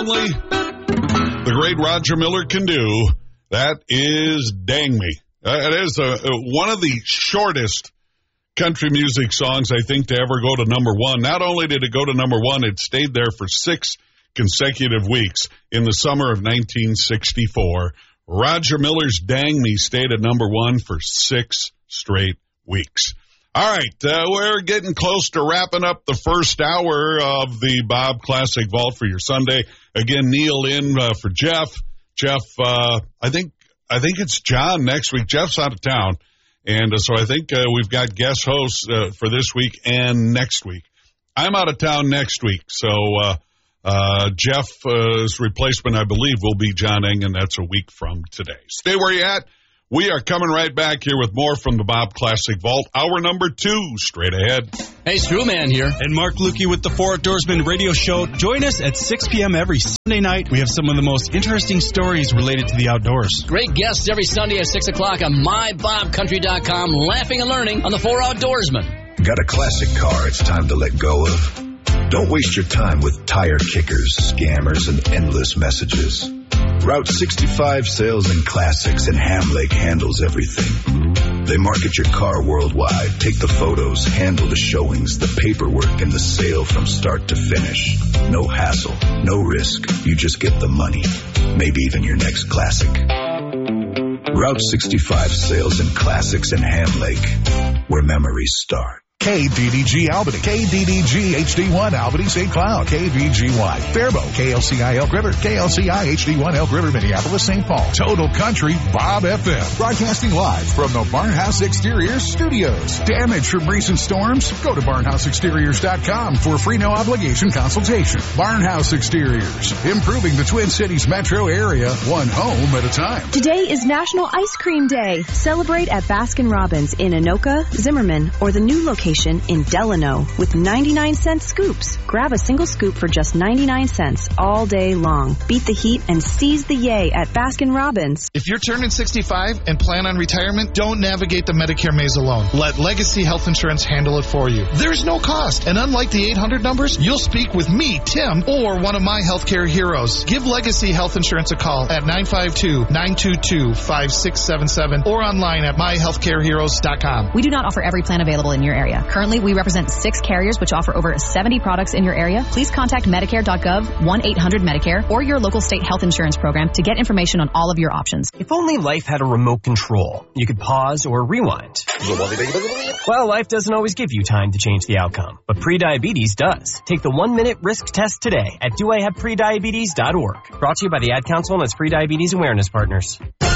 Only the great Roger Miller can do. That is Dang Me. It is one of the shortest country music songs, I think, to ever go to number one. Not only did it go to number one, it stayed there for 6 consecutive weeks in the summer of 1964. Roger Miller's Dang Me stayed at number one for 6 straight weeks. All right, we're getting close to wrapping up the first hour of the Bob Classic Vault for your Sunday. Again, Neil in for Jeff. Jeff, I think it's John next week. Jeff's out of town, and so I think we've got guest hosts for this week and next week. I'm out of town next week, so Jeff's replacement, I believe, will be John Engen. That's a week from today. Stay where you're at. We are coming right back here with more from the Bob Classic Vault. Hour number 2, straight ahead. Hey, Strewman here. And Mark Lukey with the Four Outdoorsmen radio show. Join us at 6 p.m. every Sunday night. We have some of the most interesting stories related to the outdoors. Great guests every Sunday at 6 o'clock on MyBobCountry.com. Laughing and learning on the Four Outdoorsmen. Got a classic car it's time to let go of? Don't waste your time with tire kickers, scammers, and endless messages. Route 65 Sales and Classics in Ham Lake handles everything. They market your car worldwide, take the photos, handle the showings, the paperwork, and the sale from start to finish. No hassle, no risk. You just get the money. Maybe even your next classic. Route 65 Sales and Classics in Ham Lake, where memories start. KDDG Albany, KDDG HD1 Albany St. Cloud, KVGY Faribault, KLCI Elk River, KLCI HD1 Elk River Minneapolis St. Paul, Total Country Bob FM, broadcasting live from the Barnhouse Exteriors studios. Damage from recent storms? Go to barnhouseexteriors.com for a free no obligation consultation. Barnhouse Exteriors, improving the Twin Cities metro area, one home at a time. Today is National Ice Cream Day. Celebrate at Baskin-Robbins in Anoka, Zimmerman, or the new location in Delano with 99-cent scoops. Grab a single scoop for just 99 cents all day long. Beat the heat and seize the yay at Baskin-Robbins. If you're turning 65 and plan on retirement, don't navigate the Medicare maze alone. Let Legacy Health Insurance handle it for you. There's no cost, and unlike the 800 numbers, you'll speak with me, Tim, or one of my healthcare heroes. Give Legacy Health Insurance a call at 952-922-5677 or online at myhealthcareheroes.com. We do not offer every plan available in your area. Currently, we represent 6 carriers which offer over 70 products in your area. Please contact Medicare.gov, 1-800-MEDICARE, or your local state health insurance program to get information on all of your options. If only life had a remote control, you could pause or rewind. Well, life doesn't always give you time to change the outcome, but prediabetes does. Take the 1-minute risk test today at doihaveprediabetes.org. Brought to you by the Ad Council and its Prediabetes Awareness Partners.